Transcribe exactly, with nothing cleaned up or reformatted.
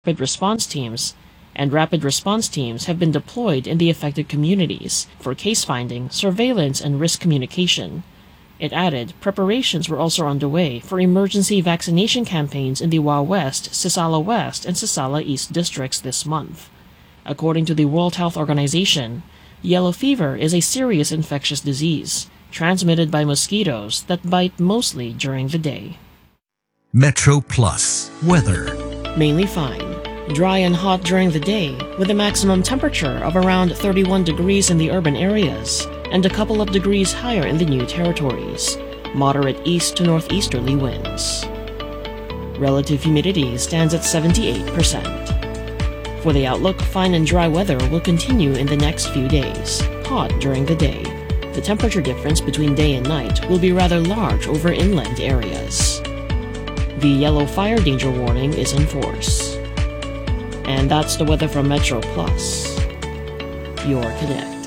rapid response teams, and rapid response teams have been deployed in the affected communities for case finding, surveillance, and risk communication. It added preparations were also underway for emergency vaccination campaigns in the Wa West, Sisala West, and Sisala East districts this month. According to the World Health Organization, yellow fever is a serious infectious disease transmitted by mosquitoes that bite mostly during the day. Metro Plus weather. Mainly fine. Dry and hot during the day, with a maximum temperature of around thirty-one degrees in the urban areas and a couple of degrees higher in the new territories. Moderate east to northeasterly winds. Relative humidity stands at seventy-eight percent. For the outlook, fine and dry weather will continue in the next few days. Hot during the day. The temperature difference between day and night will be rather large over inland areas. The yellow fire danger warning is in force. And that's the weather from Metro Plus, your cadet.